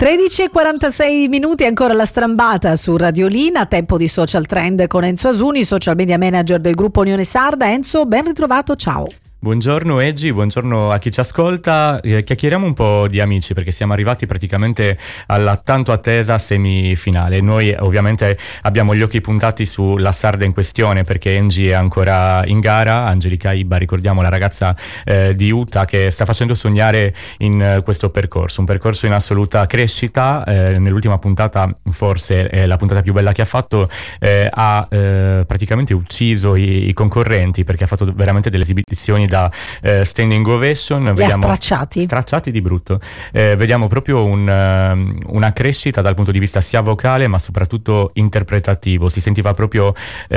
13:46 ancora la strambata su Radiolina, tempo di Social Trend con Enzo Asuni, social media manager del gruppo Unione Sarda. Enzo, ben ritrovato, ciao. Buongiorno Eggi, buongiorno a chi ci ascolta. Chiacchieriamo un po' di Amici perché siamo arrivati praticamente alla tanto attesa semifinale. Noi ovviamente abbiamo gli occhi puntati sulla Sarda in questione perché Angie è ancora in gara. Angelica Ibba, ricordiamo, la ragazza di Utah che sta facendo sognare in questo percorso, un percorso in assoluta crescita. Nell'ultima puntata, forse la puntata più bella che ha fatto, ha praticamente ucciso i concorrenti perché ha fatto veramente delle esibizioni da standing ovation. Vediamo stracciati di brutto. Vediamo proprio una crescita dal punto di vista sia vocale ma soprattutto interpretativo. Si sentiva proprio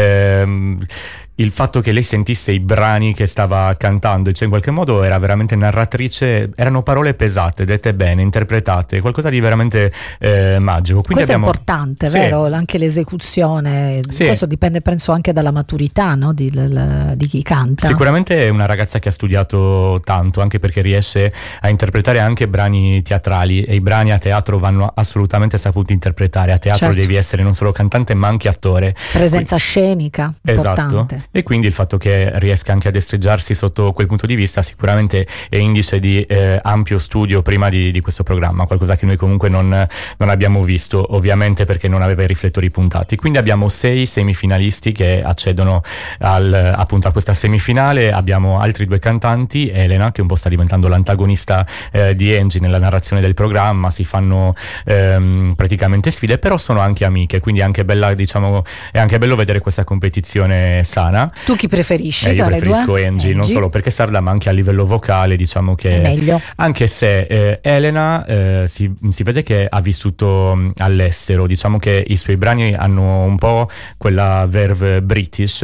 il fatto che lei sentisse i brani che stava cantando, cioè in qualche modo era veramente narratrice, erano parole pesate, dette bene, interpretate, qualcosa di veramente magico. Quindi questo è importante, sì, vero? Anche l'esecuzione, sì. Questo dipende penso anche dalla maturità, no? di chi canta. Sicuramente è una ragazza che ha studiato tanto, anche perché riesce a interpretare anche brani teatrali, e i brani a teatro vanno assolutamente saputi interpretare. A teatro certo, devi essere non solo cantante ma anche attore. Presenza scenica, importante. Esatto. E quindi il fatto che riesca anche a destreggiarsi sotto quel punto di vista sicuramente è indice di ampio studio prima di questo programma, qualcosa che noi comunque non abbiamo visto, ovviamente perché non aveva i riflettori puntati. Quindi abbiamo 6 semifinalisti che accedono appunto a questa semifinale. Abbiamo altri 2 cantanti, Elena che un po' sta diventando l'antagonista di Angie nella narrazione del programma, si fanno praticamente sfide, però sono anche amiche, quindi è anche bella, diciamo, è anche bello vedere questa competizione sana. Tu chi preferisci? Io preferisco Angie, non solo perché sarda ma anche a livello vocale, diciamo che è meglio. Anche se Elena si vede che ha vissuto all'estero, diciamo che i suoi brani hanno un po' quella verve british.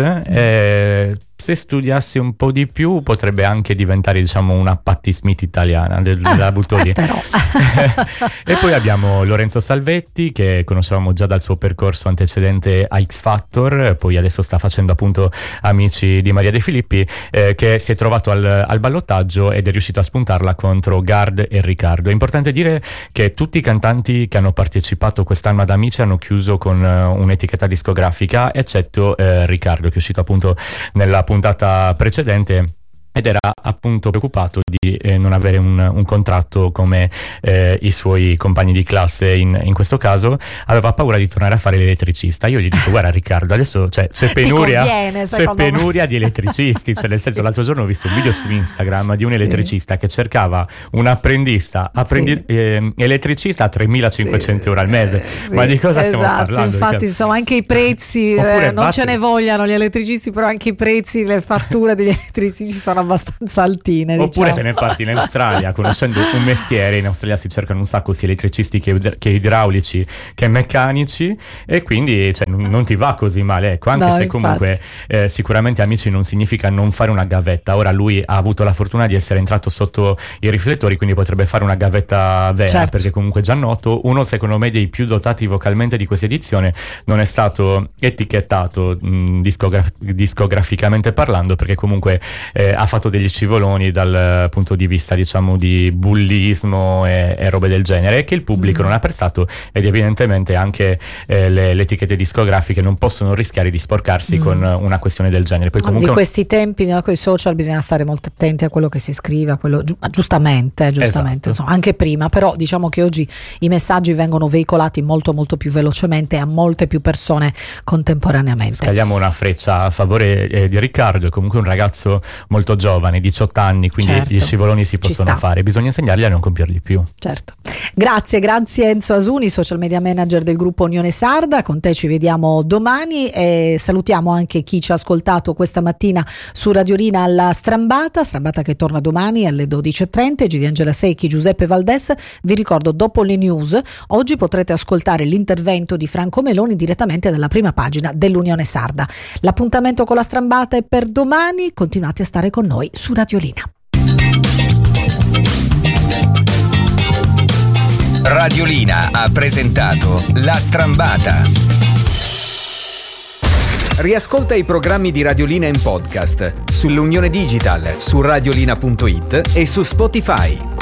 Se studiasse un po' di più potrebbe anche diventare, diciamo, una Patti Smith italiana, la butto lì. Però. E poi abbiamo Lorenzo Salvetti che conoscevamo già dal suo percorso antecedente a X Factor, poi adesso sta facendo appunto Amici di Maria De Filippi, che si è trovato al ballottaggio ed è riuscito a spuntarla contro Gard e Riccardo. È importante dire che tutti i cantanti che hanno partecipato quest'anno ad Amici hanno chiuso con un'etichetta discografica, eccetto Riccardo, che è uscito appunto nella puntata precedente ed era appunto preoccupato di non avere un contratto come i suoi compagni di classe. In questo caso aveva paura di tornare a fare l'elettricista. Io gli dico: guarda Riccardo, adesso c'è penuria di elettricisti, cioè nel senso, l'altro giorno ho visto un video su Instagram di un elettricista che cercava un apprendista elettricista a 3.500 euro al mese. Ma di cosa stiamo parlando? Infatti insomma anche i prezzi non ce ne vogliano gli elettricisti, però anche i prezzi, le fatture degli elettricisti sono abbastanza altine. Oppure diciamo, te ne parti in Australia conoscendo un mestiere. In Australia si cercano un sacco sia elettricisti che idraulici che meccanici, e quindi cioè, non ti va così male, ecco. Anche se comunque sicuramente Amici non significa non fare una gavetta. Ora lui ha avuto la fortuna di essere entrato sotto i riflettori, quindi potrebbe fare una gavetta vera, certo, perché comunque già noto. Uno secondo me dei più dotati vocalmente di questa edizione, non è stato etichettato discograficamente parlando, perché comunque ha fatto degli scivoloni dal punto di vista, diciamo, di bullismo e robe del genere, che il pubblico non ha apprezzato, ed evidentemente anche le etichette discografiche non possono rischiare di sporcarsi con una questione del genere. Poi comunque di questi tempi, no, con i social bisogna stare molto attenti a quello che si scrive, a quello giustamente esatto, insomma, anche prima, però diciamo che oggi i messaggi vengono veicolati molto molto più velocemente a molte più persone contemporaneamente. Scagliamo una freccia a favore di Riccardo, è comunque un ragazzo molto giovane, 18 anni, quindi certo, gli scivoloni si possono fare, bisogna insegnargli a non compierli più. Certo. Grazie Enzo Asuni, social media manager del gruppo Unione Sarda. Con te ci vediamo domani e salutiamo anche chi ci ha ascoltato questa mattina su Radiolina alla strambata che torna domani alle 12:30. G di Angela Secchi, Giuseppe Valdés. Vi ricordo, dopo le news oggi potrete ascoltare l'intervento di Franco Meloni direttamente dalla prima pagina dell'Unione Sarda. L'appuntamento con la strambata è per domani, continuate a stare con noi su Radiolina. Radiolina ha presentato La Strambata. Riascolta i programmi di Radiolina in podcast sull'Unione Digital, su radiolina.it e su Spotify.